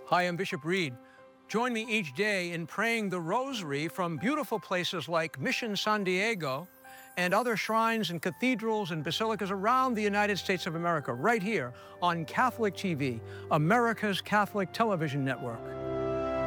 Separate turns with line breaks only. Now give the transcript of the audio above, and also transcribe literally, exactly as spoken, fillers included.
Hi, I'm Bishop Reed. Join me each day in praying the Rosary from beautiful places like Mission San Diego and other shrines and cathedrals and basilicas around the United States of America, right here on Catholic T V, America's Catholic Television Network.